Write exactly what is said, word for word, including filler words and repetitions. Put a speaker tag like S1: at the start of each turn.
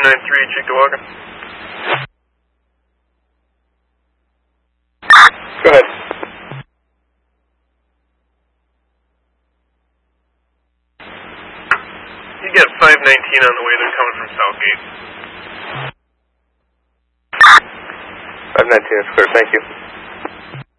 S1: nine three, Chickawaga. Go ahead. You get five nineteen on the way, they're coming from Southgate. five nineteen is clear, thank you.